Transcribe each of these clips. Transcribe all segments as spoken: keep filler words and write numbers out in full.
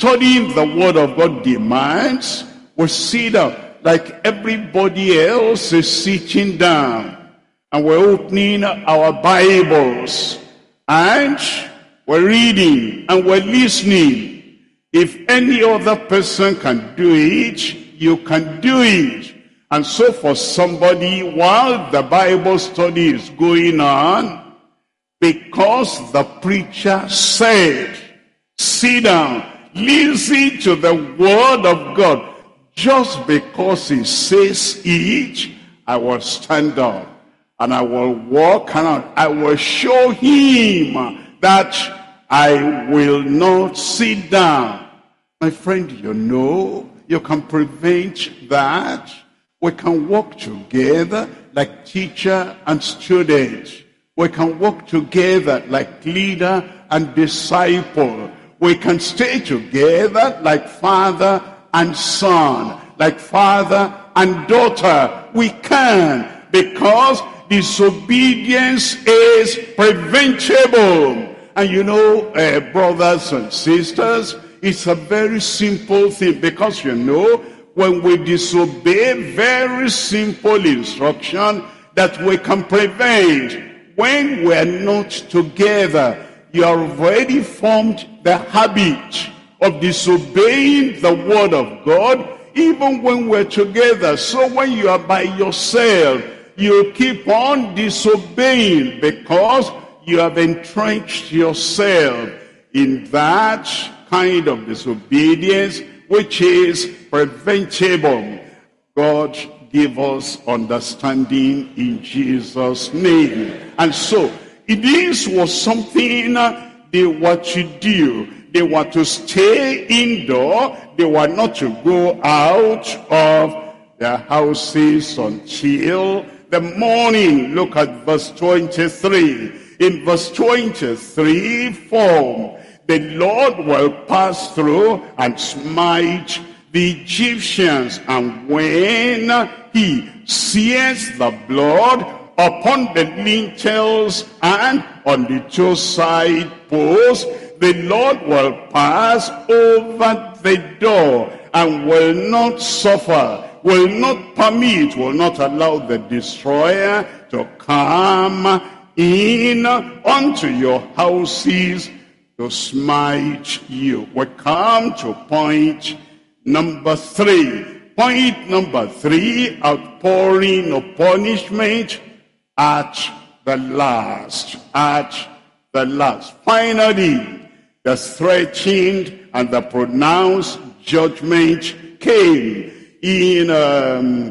studying the word of God demands, we sit down like everybody else is sitting down. And we're opening our Bibles. And we're reading and we're listening. If any other person can do it, you can do it. And so for somebody, while the Bible study is going on, because the preacher said, sit down, listen to the word of God. Just because he says it, I will stand up and I will walk around. I will show him that I will not sit down. My friend, you know, you can prevent that. We can work together like teacher and student. We can work together like leader and disciple. We can stay together like father and son, like father and daughter. We can, because disobedience is preventable. And you know, uh, brothers and sisters, it's a very simple thing, because you know, when we disobey very simple instruction that we can prevent, when we're not together, you have already formed the habit of disobeying the word of God, even when we're together. So when you are by yourself, you keep on disobeying, because you have entrenched yourself in that kind of disobedience, which is preventable. God give us understanding in Jesus' name. And so, this was something they were to do. They were to stay indoor. They were not to go out of their houses until the morning. Look at verse twenty-three. In verse twenty-three, for the Lord will pass through and smite the Egyptians, and when he sees the blood upon the lintels and on the two side posts, the Lord will pass over the door and will not suffer, will not permit, will not allow the destroyer to come in unto your houses to smite you. We come to point number three. Point number three, outpouring of punishment at the last. At the last. Finally, the threatened and the pronounced judgment came in um,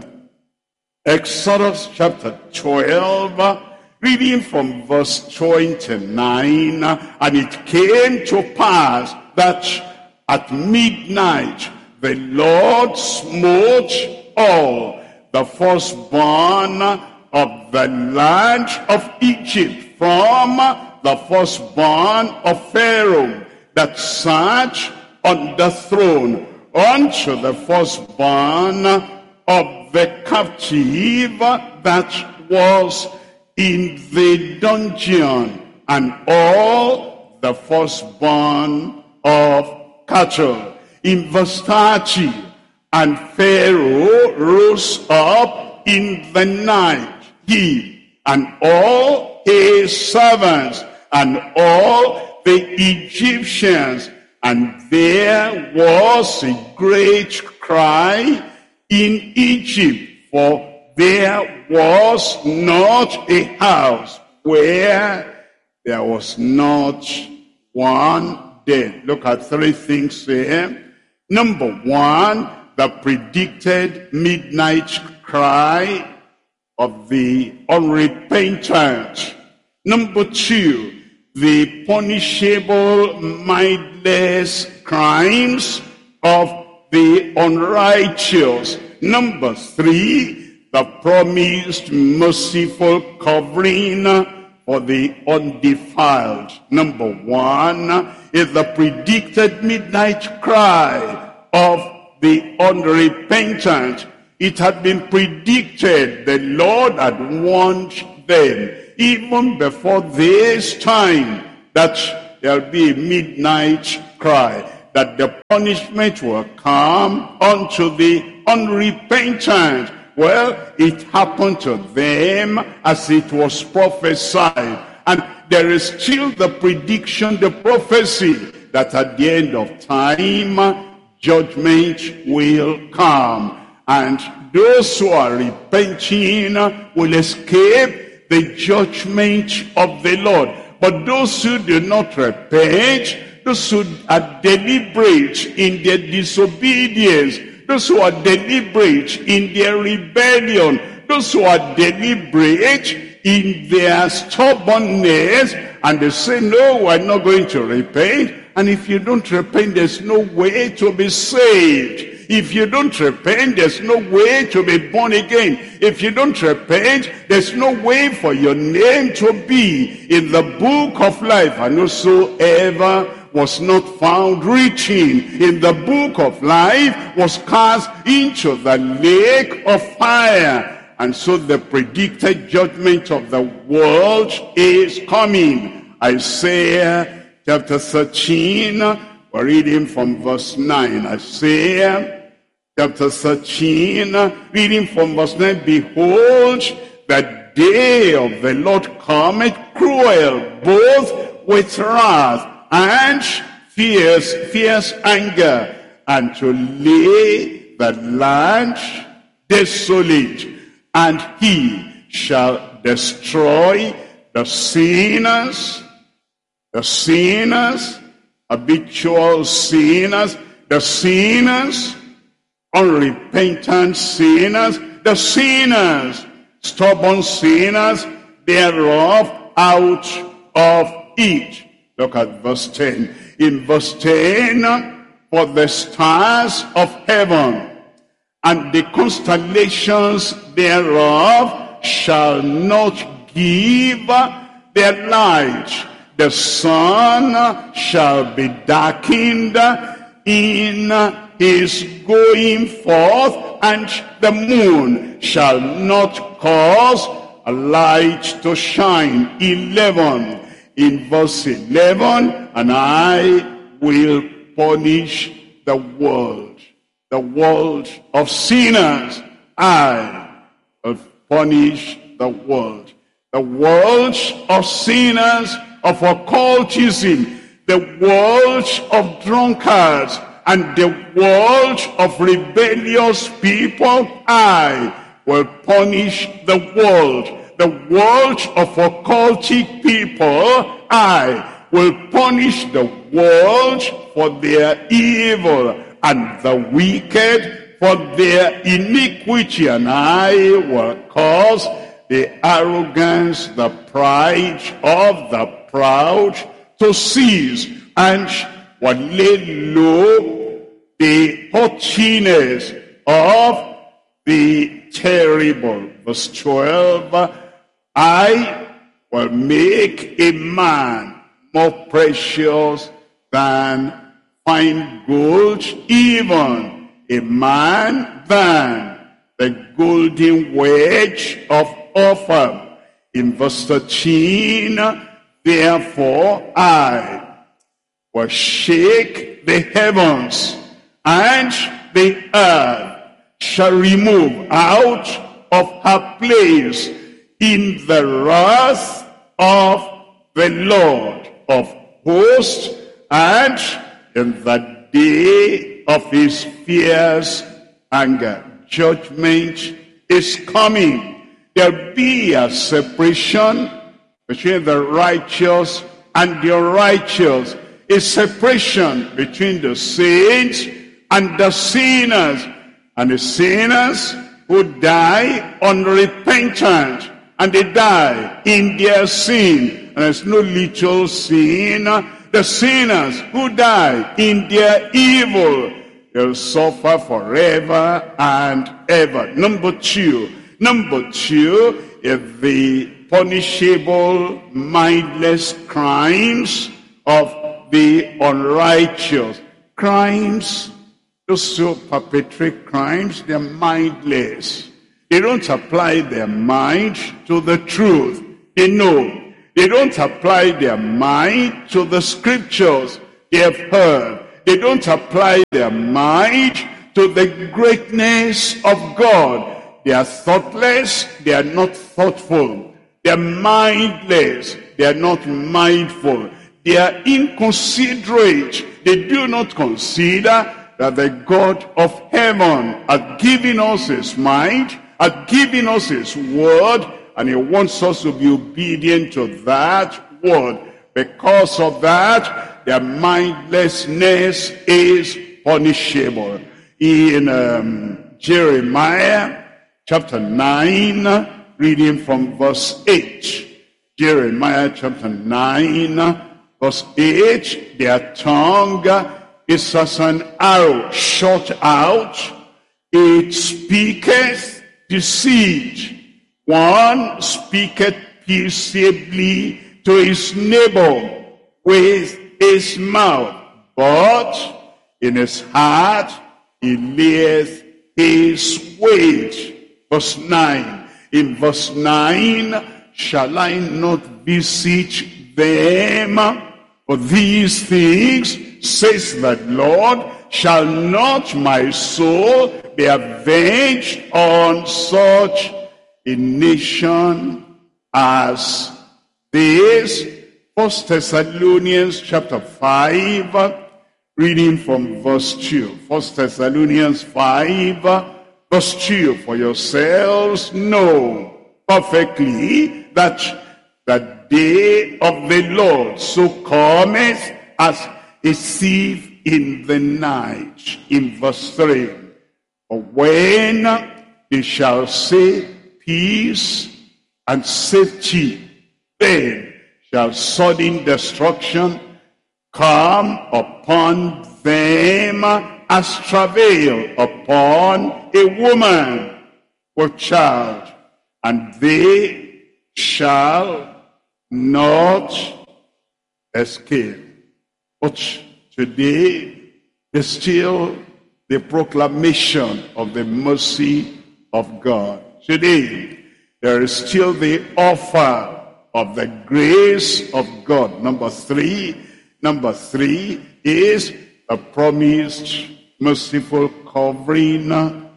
Exodus chapter twelve, reading from verse twenty-nine. And it came to pass that at midnight the Lord smote all the firstborn of the land of Egypt, from the firstborn of Pharaoh that sat on the throne, unto the firstborn of the captive that was in the dungeon, and all the firstborn of cattle. In verse thirty, and Pharaoh rose up in the night, he and all his servants, and all the Egyptians, and there was a great cry in Egypt, for there was not a house where there was not one dead. Look at three things here. Number one, the predicted midnight cry of the unrepentant. Number two, the punishable, mindless crimes of the unrighteous. Number three, the promised merciful covering for the undefiled. Number one is the predicted midnight cry of the unrepentant. It had been predicted. The Lord had warned them even before this time that there'll be a midnight cry. that the punishment will come unto the unrepentant. Well, it happened to them as it was prophesied. And there is still the prediction, the prophecy, that at the end of time, judgment will come. And those who are repenting will escape the judgment of the Lord. But those who do not repent, those who are deliberate in their disobedience, those who are deliberate in their rebellion, those who are deliberate in their stubbornness, and they say, no, we're not going to repent. And if you don't repent, there's no way to be saved. If you don't repent, there's no way to be born again. If you don't repent, there's no way for your name to be in the book of life. And whosoever was not found written in the book of life was cast into the lake of fire. And so the predicted judgment of the world is coming. Isaiah chapter thirteen, we're reading from verse nine. Isaiah chapter thirteen, reading from verse nine. Behold, the day of the Lord cometh cruel, both with wrath and fierce, fierce anger, and to lay the land desolate. And he shall destroy the sinners, the sinners, habitual sinners, the sinners, unrepentant sinners, the sinners, stubborn sinners thereof out of it. Look at verse ten. In verse ten, for the stars of heaven and the constellations thereof shall not give their light. The sun shall be darkened in his going forth, and the moon shall not cause a light to shine. eleven. In verse eleven, and I will punish the world. The world of sinners, I will punish the world. The world of sinners, of occultism, the world of drunkards, and the world of rebellious people, I will punish the world. The world of occultic people, I will punish the world for their evil, and the wicked for their iniquity, and I will cause the arrogance, the pride of the proud to cease, and will lay low the haughtiness of the terrible. Verse twelve, I will make a man more precious than fine gold, even a man than the golden wedge of Ophir. In verse thirteen, therefore I will shake the heavens, and the earth shall remove out of her place in the wrath of the Lord of hosts, and in the day of his fierce anger. Judgment is coming. There'll be a separation between the righteous and the unrighteous. A separation between the saints and the sinners. And the sinners who die unrepentant, and they die in their sin. And there's no little sin. The sinners who die in their evil, they'll suffer forever and ever. Number two, number two is the punishable, mindless crimes of the unrighteous. Crimes, those who perpetrate crimes, they're mindless. They don't apply their mind to the truth. They know. They don't apply their mind to the scriptures they have heard. They don't apply their mind to the greatness of God. They are thoughtless, they are not thoughtful. They are mindless, they are not mindful. They are inconsiderate. They do not consider that the God of heaven has given us his mind, has given us his word, and he wants us to be obedient to that word. Because of that, their mindlessness is punishable. In um, Jeremiah chapter nine, reading from verse eight. Jeremiah chapter nine, verse eight. Their tongue is as an arrow shot out. It speaketh deceit. One speaketh peaceably to his neighbor with his mouth, but in his heart he layeth his wait. Verse nine. In verse nine, shall I not beseech them for these things, says the Lord? Shall not my soul be avenged on such a nation as this? First Thessalonians chapter five, reading from verse two. First Thessalonians five, verse two. For yourselves know perfectly that the day of the Lord so cometh as a thief in the night. In verse three. For when they shall say peace and safety, then shall sudden destruction come upon them as travail upon a woman with child, and they shall not escape. But today, there's still the proclamation of the mercy of God. Today, there is still the offer of the grace of God. Number three, number three is a promised merciful covering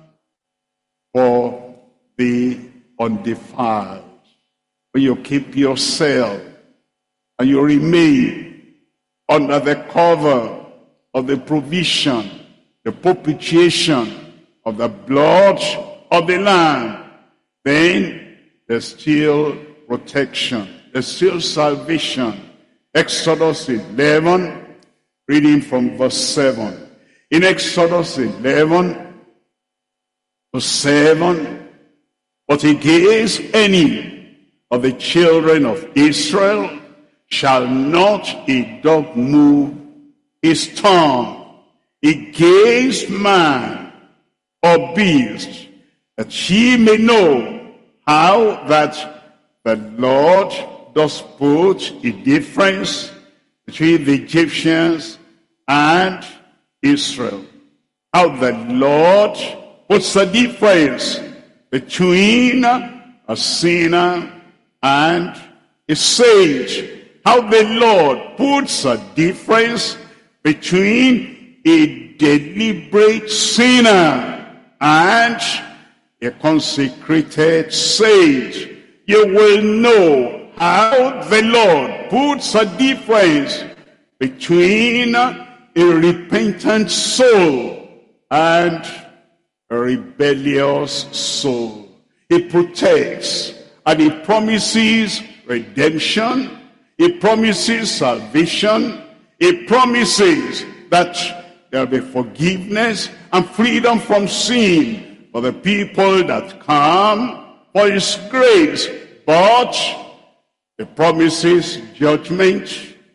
for the undefiled. When you keep yourself and you remain under the cover of the provision, the propitiation of the blood of the Lamb, then there's still protection. There's still salvation. Exodus eleven, reading from verse seven. In Exodus eleven, verse seven, but against any of the children of Israel shall not a dog move his tongue against man or beast, that ye may know how that the Lord does put a difference between the Egyptians and Israel. How the Lord puts a difference between a sinner and a saint. How the Lord puts a difference between a deliberate sinner and a consecrated saint. You will know how the Lord puts a difference between a repentant soul and a rebellious soul. He protects and he promises redemption. He promises salvation. He promises that there will be forgiveness and freedom from sin for the people that come for his grace. But he promises judgment,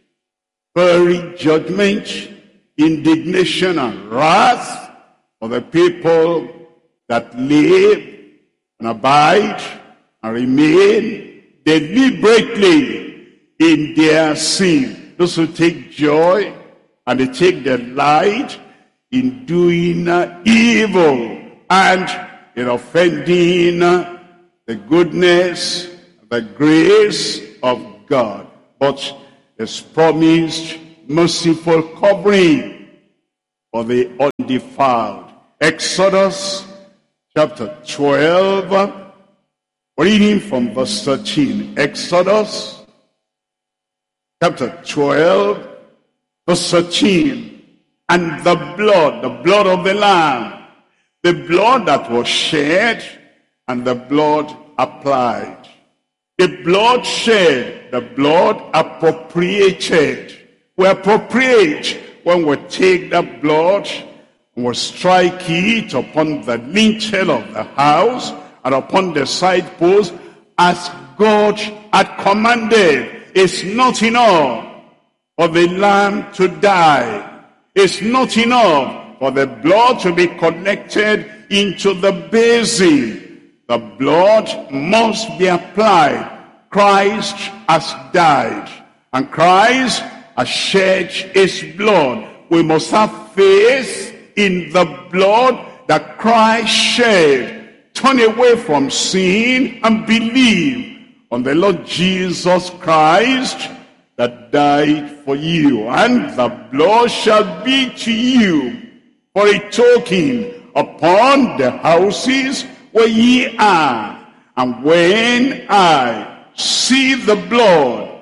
fiery judgment, indignation and wrath for the people that live and abide and remain deliberately in their sin. Those who take joy and they take delight in doing evil and in offending the goodness, the grace of God. But his promised merciful covering for the undefiled. Exodus chapter twelve, reading from verse thirteen. Exodus chapter twelve, verse thirteen. And the blood, the blood of the Lamb, the blood that was shed, and the blood applied. The blood shed, the blood appropriated. We appropriate when we take the blood and we strike it upon the lintel of the house and upon the side post as God had commanded. It's not enough for the lamb to die. It's not enough for the blood to be connected into the basin. The blood must be applied. Christ has died, and Christ has shed his blood. We must have faith in the blood that Christ shed. Turn away from sin and believe on the Lord Jesus Christ that died for you, and the blood shall be to you for a token upon the houses where ye are. And when I see the blood,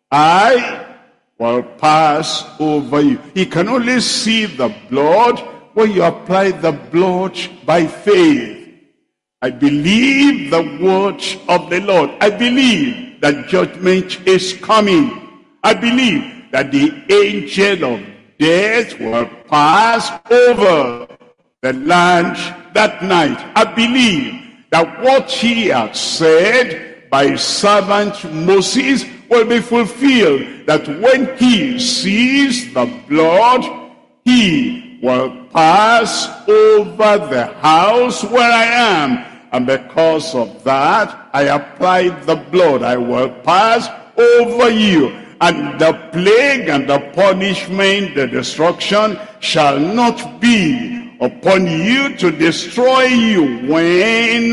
I will pass over you. You can only see the blood when you apply the blood by faith. I believe the word of the Lord. I believe that judgment is coming. I believe that the angel of death will pass over the land that night. I believe that what he had said by his servant Moses will be fulfilled, that when he sees the blood, he will pass over the house where I am. And because of that, I applied the blood. I will pass over you. And the plague and the punishment, the destruction, shall not be upon you to destroy you when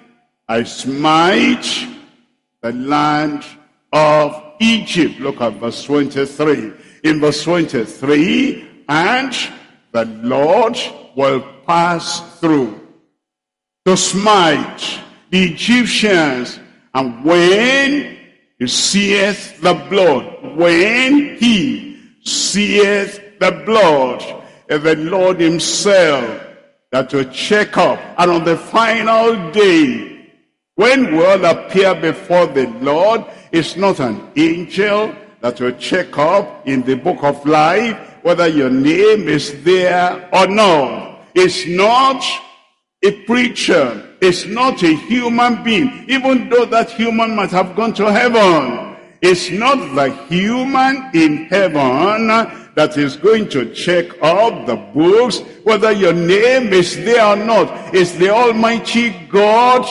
I smite the land of Egypt. Look at verse twenty-three. In verse twenty-three, and the Lord will pass through to smite the Egyptians, and when he seeth the blood, when he seeth the blood, and the Lord himself that will check up. And on the final day, when we all appear before the Lord, it's not an angel that will check up in the book of life whether your name is there or not. It's not a preacher. It's not a human being, even though that human might have gone to heaven. It's not the human in heaven that is going to check up the books whether your name is there or not. It's the Almighty God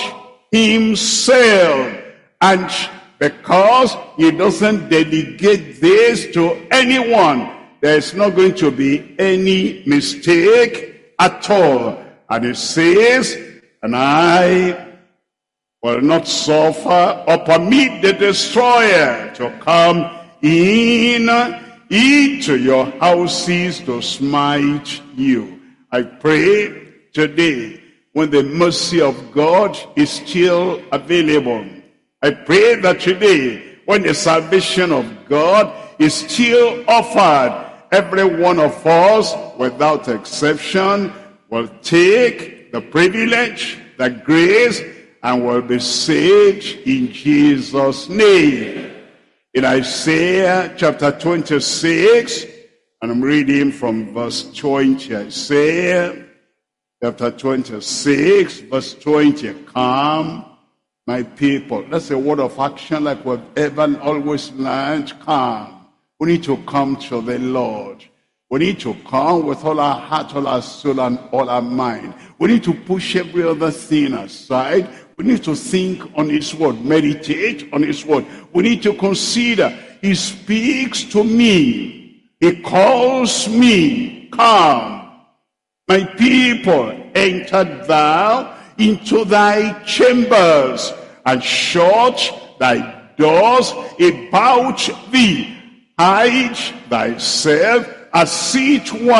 himself. And because he doesn't delegate this to anyone, there's not going to be any mistake at all. And it says, and I will not suffer or permit the destroyer to come in into your houses to smite you. I pray today, when the mercy of God is still available, I pray that today, when the salvation of God is still offered, every one of us, without exception, will take the privilege, the grace, and will be saved in Jesus' name. In Isaiah chapter twenty-six, and I'm reading from verse twenty. Isaiah chapter twenty-six, verse twenty. Come, my people. That's a word of action like we've ever always learned. Come. We need to come to the Lord. We need to come with all our heart, all our soul, and all our mind. We need to push every other thing aside. We need to think on his word, meditate on his word. We need to consider, he speaks to me. He calls me, come. My people, enter thou into thy chambers, and shut thy doors about thee. Hide thyself as it were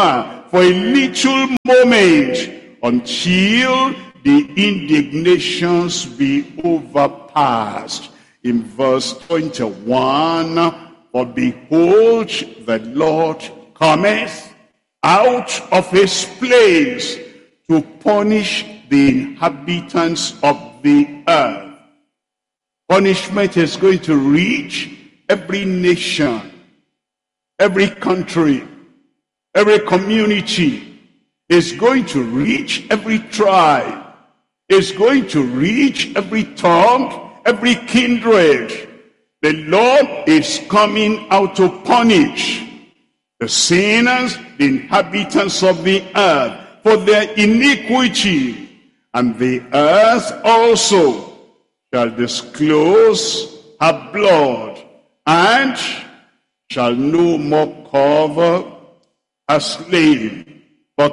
for a little moment until the indignations be overpassed. In verse twenty-one, for behold, the Lord cometh out of his place to punish the inhabitants of the earth. Punishment is going to reach every nation, every country, every community. Is going to reach every tribe. Is going to reach every tongue, every kindred. The Lord is coming out to punish the sinners, the inhabitants of the earth, for their iniquity. And the earth also shall disclose her blood, and shall no more cover her slain. But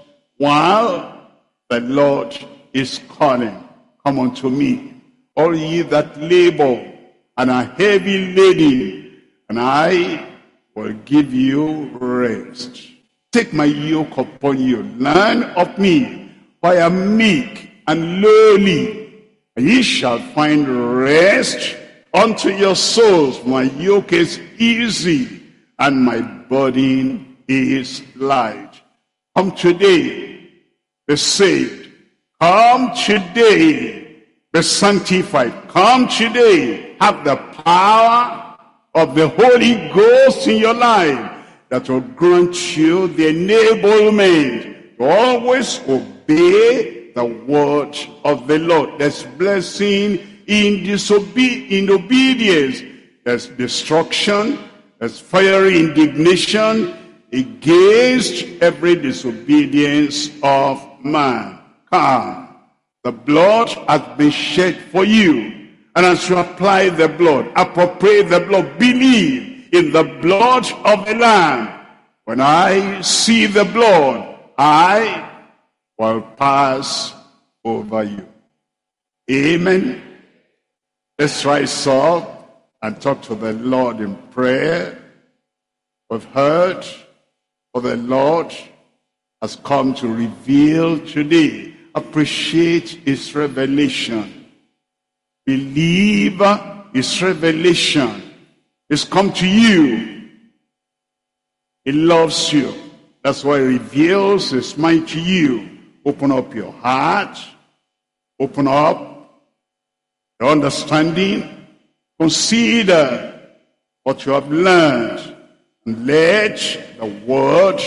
while the Lord is calling, come unto me, all ye that labor and are heavy laden, and I will give you rest. Take my yoke upon you, learn of me, for I am meek and lowly, and ye shall find rest unto your souls. My yoke is easy, and my burden is light. Come today, be saved. Come today, be sanctified. Come today, have the power of the Holy Ghost in your life that will grant you the enablement to always obey the word of the Lord. There's blessing in disobe- in obedience. There's destruction. There's fiery indignation against every disobedience of man. Come. The blood has been shed for you. And as you apply the blood, appropriate the blood, believe in the blood of the Lamb. When I see the blood, I will pass over you. Amen. Let's rise up and talk to the Lord in prayer. We've heard what the Lord has come to reveal today. Appreciate his revelation. Believe his revelation. It's come to you. He loves you. That's why he reveals his mind to you. Open up your heart. Open up your understanding. Consider what you have learned. And let the word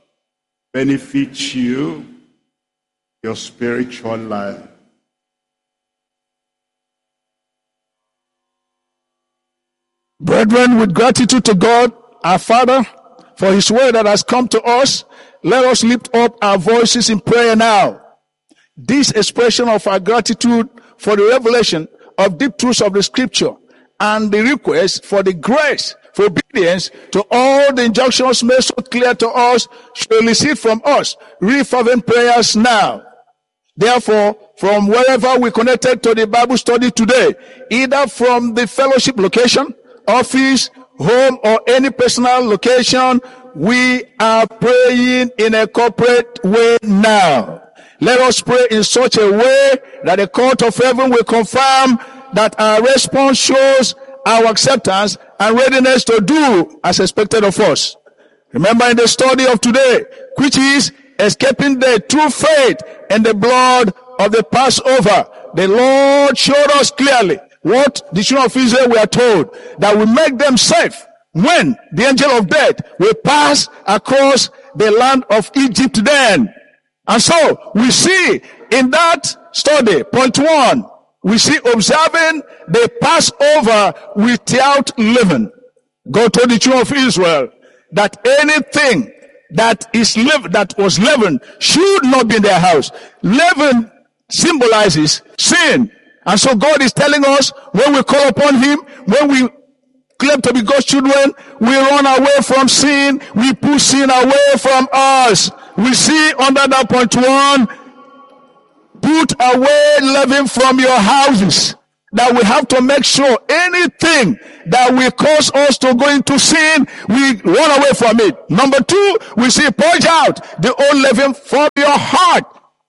benefit you, your spiritual life. Brethren, with gratitude to God, our Father, for his word that has come to us, let us lift up our voices in prayer now. This expression of our gratitude for the revelation of deep truths of the scripture and the request for the grace for obedience to all the injunctions made so clear to us should elicit from us real fervent prayers now. Therefore, from wherever we connected to the Bible study today, either from the fellowship location, office, home, or any personal location, we are praying in a corporate way now. Let us pray in such a way that the court of heaven will confirm that our response shows our acceptance and readiness to do as expected of us. Remember in the study of today, which is escaping death through faith in the blood of the Passover, the Lord showed us clearly what the children of Israel were told, that we make them safe when the angel of death will pass across the land of Egypt then. And so we see in that study, point one, we see observing the Passover without leaven. God told the children of Israel that anything that is leaven, that was leavened should not be in their house. Leaven symbolizes sin. And so God is telling us when we call upon him, when we claim to be God's children, we run away from sin, we push sin away from us. We see under that point one, put away leaven from your houses. that we have to make sure anything that will cause us to go into sin, we run away from it. Number two, we see purge out the old leaven from your heart.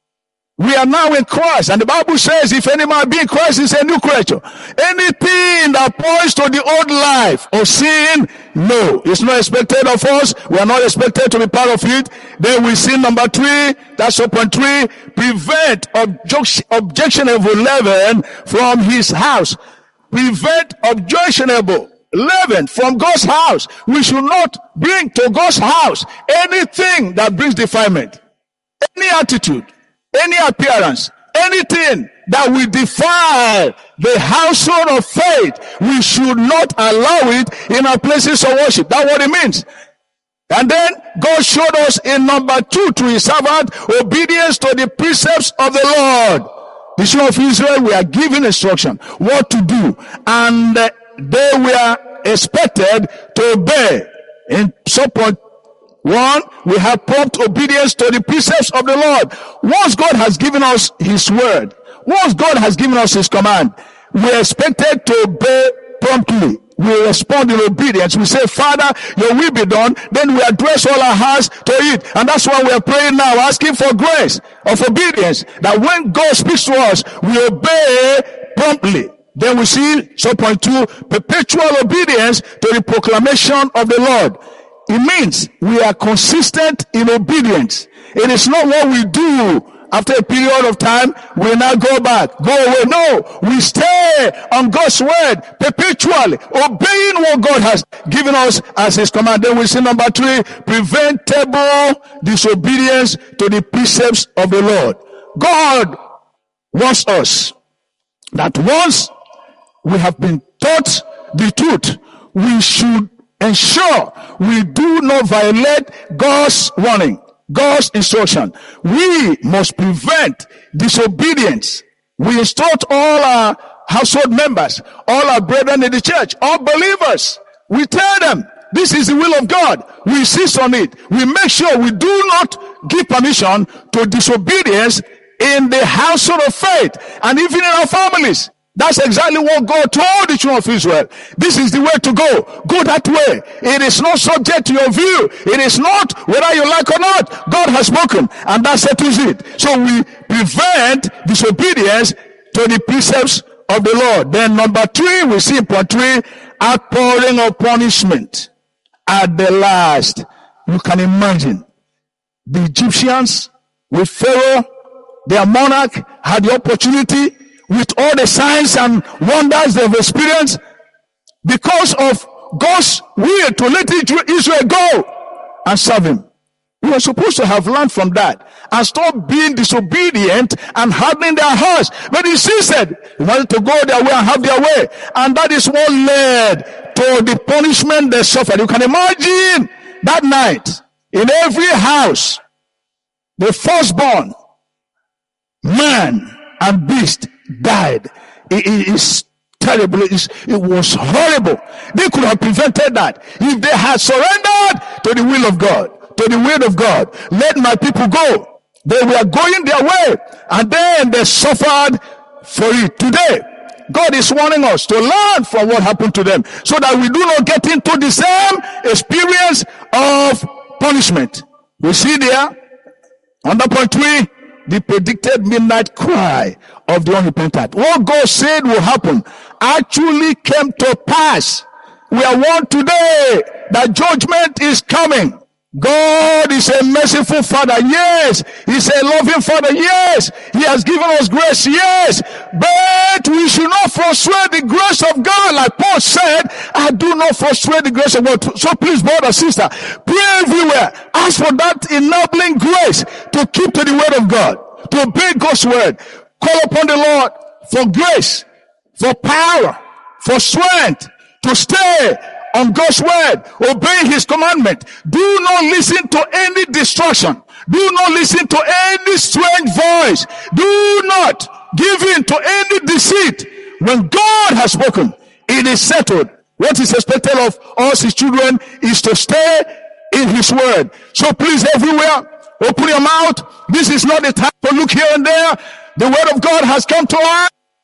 We are now in Christ, and the Bible says, if any man be in Christ, is a new creature. Anything that points to the old life of sin, no, it's not expected of us. We are not expected to be part of it. Then we see number three, that's point three, prevent objection, objectionable leaven from his house. Prevent objectionable leaven from God's house. We should not bring to God's house anything that brings defilement, any attitude, any appearance, anything that will defile the household of faith. We should not allow it in our places of worship. That's what it means. And then God showed us in number two to his servant, obedience to the precepts of the Lord. The children of Israel were given instruction what to do, and they were expected to obey. In some point one, we have prompt obedience to the precepts of the Lord. Once God has given us his word, once God has given us his command, we are expected to obey promptly. We respond in obedience. We say, Father, your will be done. Then we address all our hearts to it. And that's why we are praying now, asking for grace of obedience, that when God speaks to us, we obey promptly. Then we see, so point two, perpetual obedience to the proclamation of the Lord. It means we are consistent in obedience. It is not what we do after a period of time, we now go back, go away. No, we stay on God's word perpetually, obeying what God has given us as his command. Then we see number three, preventable disobedience to the precepts of the Lord. God wants us that once we have been taught the truth, we should ensure we do not violate God's warning, God's instruction. We must prevent disobedience. We instruct all our household members, all our brethren in the church, all believers. We tell them, this is the will of God. We insist on it. We make sure we do not give permission to disobedience in the household of faith and even in our families. That's exactly what God told the children of Israel. This is the way to go. Go that way. It is not subject to your view. It is not whether you like or not. God has spoken, and that settles it. So we prevent disobedience to the precepts of the Lord. Then number three, we see in point three, outpouring of punishment at the last. You can imagine the Egyptians with Pharaoh, their monarch, had the opportunity with all the signs and wonders they've experienced, because of God's will to let Israel go and serve him. We were supposed to have learned from that and stop being disobedient and hardening their hearts. But he insisted, he wanted to go their way and have their way. And that is what led to the punishment they suffered. You can imagine that night, in every house, the firstborn, man and beast, died. It is terrible. It was horrible. They could have prevented that if they had surrendered to the will of God, to the will of God. Let my people go. They were going their way, and then they suffered for it. Today, God is warning us to learn from what happened to them, so that we do not get into the same experience of punishment. We see there, under point three, the predicted midnight cry of the unrepentant. What God said will happen actually came to pass. We are warned today that judgment is coming. God is a merciful Father, yes. He's a loving Father, yes. He has given us grace, yes. But we should not frustrate the grace of God. Like Paul said, I do not frustrate the grace of God. So please, brother, sister, pray everywhere. Ask for that enabling grace to keep to the word of God, to obey God's word. Call upon the Lord for grace, for power, for strength, to stay on God's word, obeying his commandment. Do not listen to any distraction. Do not listen to any strange voice. Do not give in to any deceit. When God has spoken, it is settled. What is expected of us, his children, is to stay in his word. So please, everywhere, open your mouth. This is not the time to look here and there. The word of God has come to us.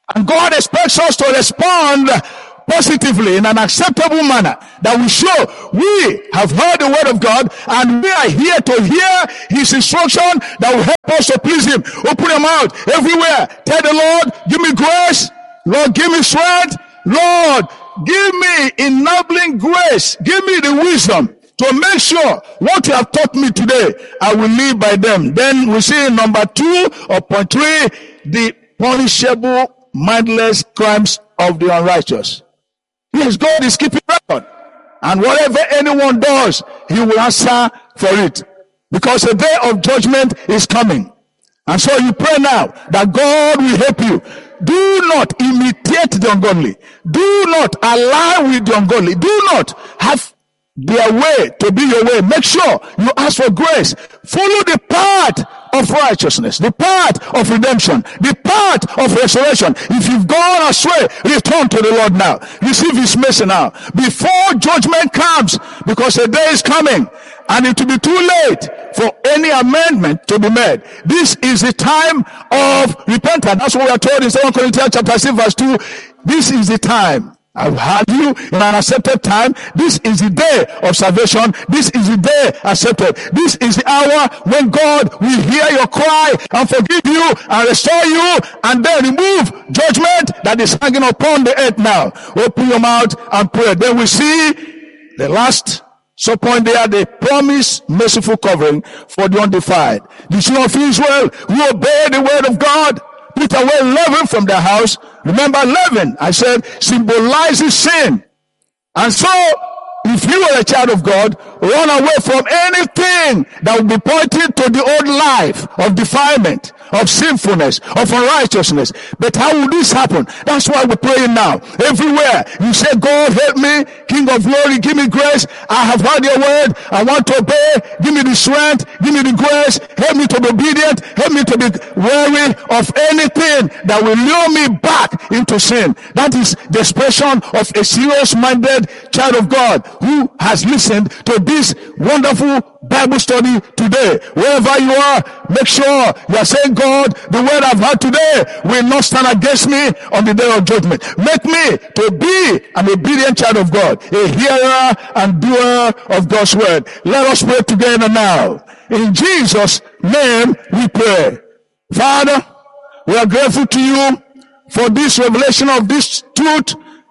And God expects us to respond positively in an acceptable manner, that we show we have heard the word of God and we are here to hear his instruction that will help us to please him. Open your mouth everywhere. Tell the Lord, give me grace. Lord, give me strength. Lord, give me enabling grace. Give me the wisdom to make sure what you have taught me today, I will live by them. Then we see in number two or point three, the punishable mindless crimes of the unrighteous. Yes, God is keeping record. And whatever anyone does, he will answer for it. Because the day of judgment is coming. And so you pray now that God will help you. Do not imitate the ungodly. Do not align with the ungodly. Do not have their way to be your way. Make sure you ask for grace. Follow the path of righteousness, the path of redemption, the path of restoration. If you've gone astray, return to the Lord now. Receive his mercy now, before judgment comes, because the day is coming and it will be too late for any amendment to be made. This is the time of repentance. That's what we are told in Second Corinthians chapter six verse two. This is the time. I've had you in an accepted time. This is the day of salvation. This is the day accepted. This is the hour when God will hear your cry and forgive you and restore you and then remove judgment that is hanging upon the earth now. Open your mouth and pray. Then we see the last sub-point there, the promised merciful covering for the undefiled. The children of Israel who obey the word of God, put away leaven from their house. Remember, leaven, I said, symbolizes sin. And so, if you are a child of God, run away from anything that will be pointing to the old life of defilement, of sinfulness, of unrighteousness. But how will this happen? That's why we're praying now. Everywhere you say, God help me, King of glory, give me grace. I have heard your word. I want to obey. Give me the strength. Give me the grace. Help me to be obedient. Help me to be wary of anything that will lure me back into sin. That is the expression of a serious-minded child of God who has listened to this wonderful Bible study today. Wherever you are, make sure you are saying, God, the word I've heard today will not stand against me on the day of judgment. Make me to be an obedient child of God, a hearer and doer of God's word. Let us pray together now. In Jesus' name we pray. Father, we are grateful to you for this revelation of this truth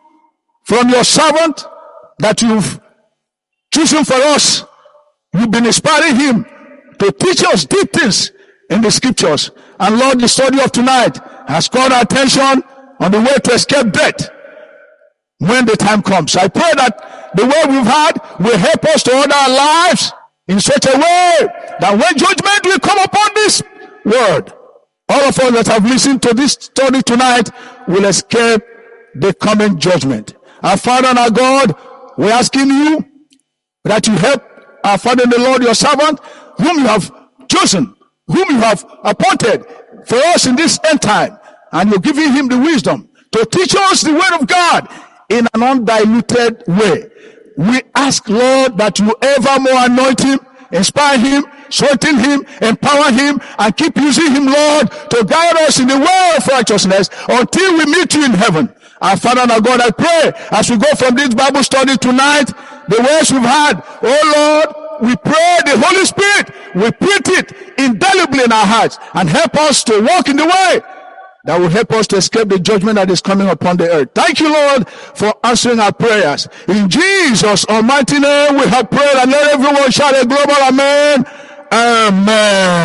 from your servant that you've chosen for us. You've been inspiring him to teach us deep things in the scriptures. And Lord, the study of tonight has caught our attention on the way to escape death when the time comes. I pray that the word we've had will help us to order our lives in such a way that when judgment will come upon this word, all of us that have listened to this study tonight will escape the coming judgment. Our Father and our God, we're asking you that you help our Father in the Lord, your servant, whom you have chosen, whom you have appointed for us in this end time, and you're giving him the wisdom to teach us the word of God in an undiluted way. We ask, Lord, that you evermore anoint him, inspire him, strengthen him, empower him, and keep using him, Lord, to guide us in the way of righteousness until we meet you in heaven. Our Father and our God, I pray as we go from this Bible study tonight, the words we've had, oh Lord, we pray the Holy Spirit will put it indelibly in our hearts and help us to walk in the way that will help us to escape the judgment that is coming upon the earth. Thank you, Lord, for answering our prayers. In Jesus' almighty name we have prayed, and let everyone shout a global amen. Amen.